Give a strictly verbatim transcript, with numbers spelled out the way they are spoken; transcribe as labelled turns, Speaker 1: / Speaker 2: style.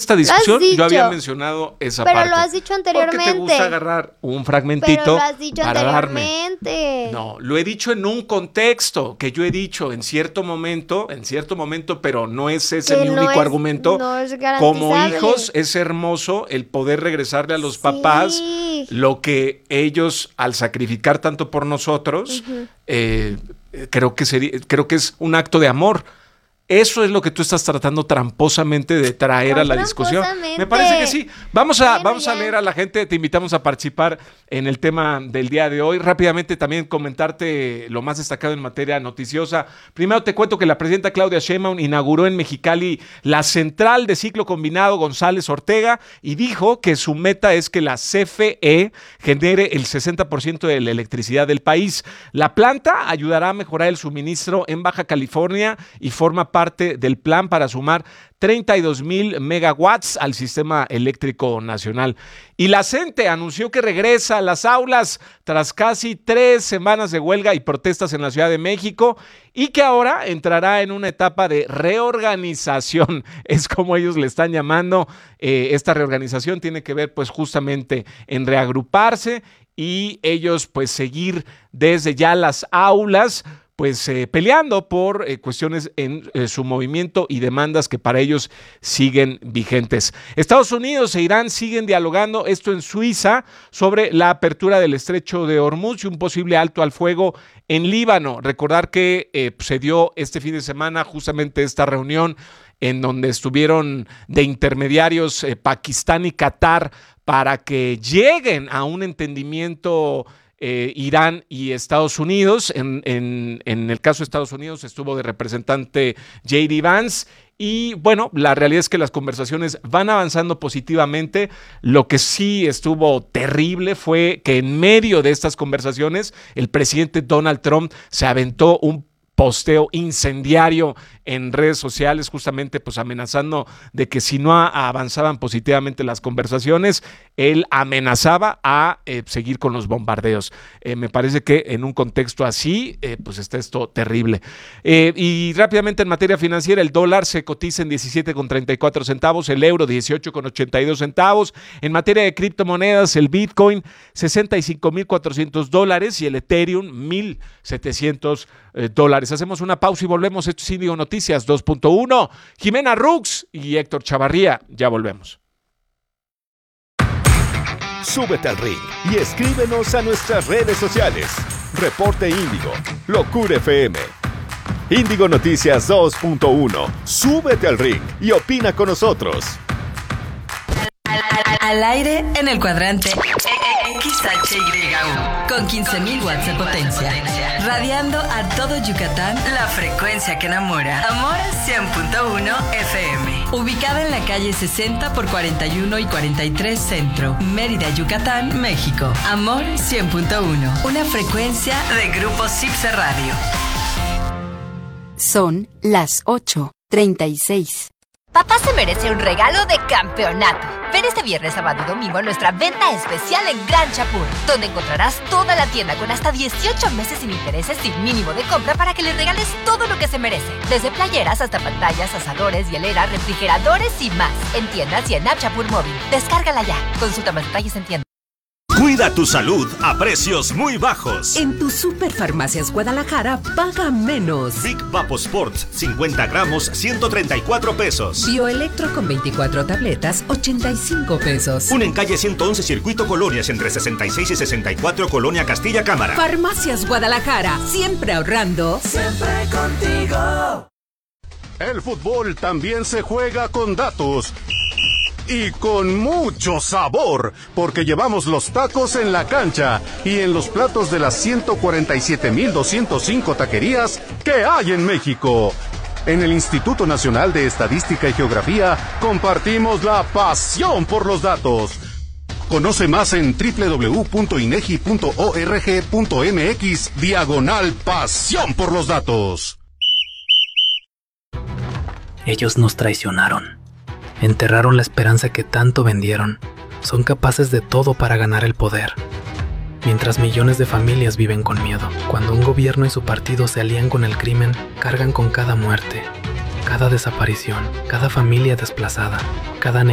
Speaker 1: esta discusión yo había mencionado esa
Speaker 2: pero
Speaker 1: parte.
Speaker 2: Pero lo has dicho anteriormente.
Speaker 1: Porque te gusta agarrar un fragmentito
Speaker 2: pero lo has dicho
Speaker 1: para
Speaker 2: anteriormente.
Speaker 1: darme. No, lo he dicho en un contexto, que yo he dicho en cierto momento, en cierto momento, pero no es ese
Speaker 2: que
Speaker 1: mi
Speaker 2: no
Speaker 1: único
Speaker 2: es,
Speaker 1: argumento.
Speaker 2: No es
Speaker 1: Como hijos es hermoso el poder regresarle a los sí. papás lo que ellos, al sacrificar tanto por nosotros, uh-huh. eh, creo que sería, creo que es un acto de amor. Eso es lo que tú estás tratando tramposamente de traer a la discusión. Me parece que sí. Vamos a, bueno, vamos a leer a la gente, te invitamos a participar en el tema del día de hoy. Rápidamente también comentarte lo más destacado en materia noticiosa. Primero te cuento que la presidenta Claudia Sheinbaum inauguró en Mexicali la central de ciclo combinado González Ortega y dijo que su meta es que la C F E genere el sesenta por ciento de la electricidad del país. La planta ayudará a mejorar el suministro en Baja California y forma parte del plan para sumar treinta y dos mil megawatts al sistema eléctrico nacional. Y la CENTE anunció que regresa a las aulas tras casi tres semanas de huelga y protestas en la Ciudad de México y que ahora entrará en una etapa de reorganización, es como ellos le están llamando. Eh, esta reorganización tiene que ver pues justamente en reagruparse y ellos pues seguir desde ya las aulas pues eh, peleando por eh, cuestiones en eh, su movimiento y demandas que para ellos siguen vigentes. Estados Unidos e Irán siguen dialogando, esto en Suiza, sobre la apertura del estrecho de Hormuz y un posible alto al fuego en Líbano. Recordar que eh, se dio este fin de semana justamente esta reunión en donde estuvieron de intermediarios eh, Pakistán y Qatar para que lleguen a un entendimiento Eh, Irán y Estados Unidos. En, en, en el caso de Estados Unidos estuvo de representante J D Vance y bueno, la realidad es que las conversaciones van avanzando positivamente. Lo que sí estuvo terrible fue que en medio de estas conversaciones el presidente Donald Trump se aventó un posteo incendiario en redes sociales, justamente pues amenazando de que si no avanzaban positivamente las conversaciones, él amenazaba a eh, seguir con los bombardeos. Eh, me parece que en un contexto así, eh, pues está esto terrible. Eh, y rápidamente en materia financiera, el dólar se cotiza en diecisiete con treinta y cuatro centavos, el euro dieciocho con ochenta y dos centavos. En materia de criptomonedas, el Bitcoin sesenta y cinco mil cuatrocientos dólares y el Ethereum mil setecientos eh, dólares. Hacemos una pausa y volvemos. Esto es Índigo Noticias dos punto uno. Jimena Rux y Héctor Chavarría. Ya volvemos.
Speaker 3: Súbete al ring y escríbenos a nuestras redes sociales. Reporte Índigo, Locura F M. Índigo Noticias dos punto uno. Súbete al ring y opina con nosotros.
Speaker 4: Al, al, al aire en el cuadrante X H Y U con quince mil watts de potencia, radiando a todo Yucatán la frecuencia que enamora. Amor cien punto uno F M, ubicada en la calle sesenta por cuarenta y uno y cuarenta y tres Centro, Mérida, Yucatán, México. Amor cien punto uno, una frecuencia de Grupo Cipse Radio.
Speaker 5: Son las ocho treinta y seis.
Speaker 6: Papá se merece un regalo de campeonato. Ven este viernes, sábado y domingo a nuestra venta especial en Gran Chapur, donde encontrarás toda la tienda con hasta dieciocho meses sin intereses sin mínimo de compra para que le regales todo lo que se merece. Desde playeras hasta pantallas, asadores, hieleras, refrigeradores y más. En tiendas y en App Chapur Móvil. Descárgala ya. Consulta más detalles en tienda.
Speaker 7: Cuida tu salud a precios muy bajos.
Speaker 8: En tu Superfarmacias Guadalajara, paga menos.
Speaker 7: Big Vapo Sports, cincuenta gramos, ciento treinta y cuatro pesos.
Speaker 8: Bioelectro con veinticuatro tabletas, ochenta y cinco pesos.
Speaker 7: Un en calle ciento once, Circuito Colonias, entre sesenta y seis y sesenta y cuatro, Colonia Castilla Cámara.
Speaker 8: Farmacias Guadalajara, siempre ahorrando.
Speaker 9: Siempre contigo.
Speaker 10: El fútbol también se juega con datos. Y con mucho sabor, porque llevamos los tacos en la cancha y en los platos de las ciento cuarenta y siete mil doscientos cinco taquerías que hay en México. En el Instituto Nacional de Estadística y Geografía compartimos la pasión por los datos. Conoce más en doble u doble u doble u punto inegi punto org punto mx diagonal pasión por los datos.
Speaker 11: Ellos nos traicionaron. Enterraron la esperanza que tanto vendieron. Son capaces de todo para ganar el poder. Mientras millones de familias viven con miedo. Cuando un gobierno y su partido se alían con el crimen, cargan con cada muerte, cada desaparición, cada familia desplazada, cada